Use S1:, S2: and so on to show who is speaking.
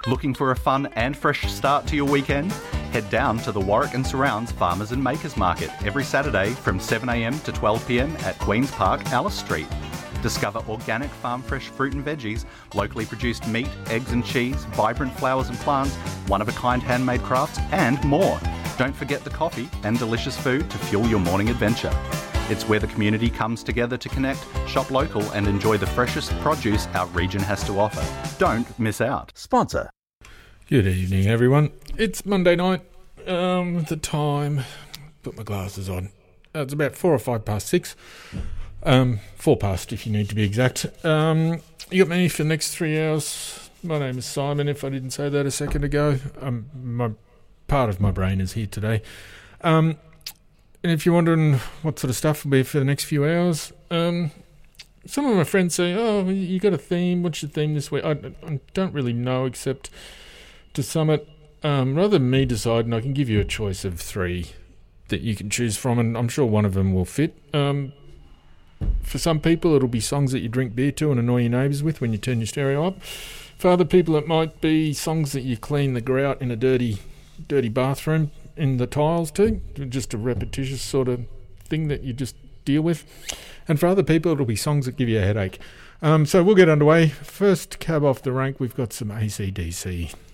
S1: Looking for a fun and fresh start to your weekend? Head down to the Warwick and Surrounds Farmers and Makers Market every Saturday from 7am to 12pm at Queen's Park, Alice Street. Discover organic farm fresh fruit and veggies, locally produced meat, eggs and cheese, vibrant flowers and plants, one-of-a-kind handmade crafts and more. Don't forget the coffee and delicious food to fuel your morning adventure. It's where the community comes together to connect, shop local and enjoy the freshest produce our region has to offer. Don't miss out. Sponsor.
S2: Good evening, everyone. It's Monday night. The time, put my glasses on. It's about 4 or 5 past 6. 4 past if you need to be exact. You got me for the next 3 hours. My name is Simon, if I didn't say that a second ago. Part of my brain is here today. And if you're wondering what sort of stuff will be for the next few hours, some of my friends say, oh, you got a theme, what's your theme this week? I don't really know, except to sum it, rather than me deciding, I can give you a choice of 3 that you can choose from, and I'm sure one of them will fit. For some people, it'll be songs that you drink beer to and annoy your neighbours with when you turn your stereo up. For other people, it might be songs that you clean the grout in a dirty bathroom in the tiles to, just a repetitious sort of thing that you just deal with. And for other people, it'll be songs that give you a headache. So we'll get underway. First cab off the rank, we've got some AC/DC.